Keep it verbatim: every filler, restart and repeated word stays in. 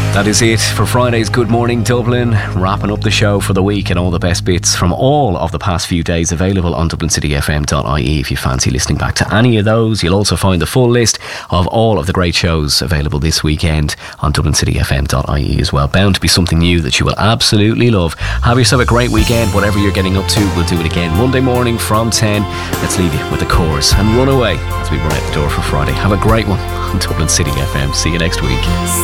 That is it for Friday's Good Morning Dublin, wrapping up the show for the week, and all the best bits from all of the past few days available on dublin city f m dot i e if you fancy listening back to any of those. You'll also find the full list of all of the great shows available this weekend on dublin city f m dot i e as well. Bound to be something new that you will absolutely love. Have yourself a great weekend, whatever you're getting up to. We'll do it again Monday morning from ten. Let's leave you with the chorus and run away as we run out the door for Friday. Have a great one on Dublin City F M. See you next week.